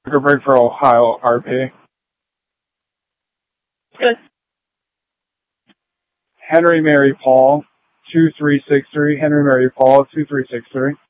Sugar break for Ohio, RP. Good. Henry Mary Paul, 2363. Henry Mary Paul, 2363.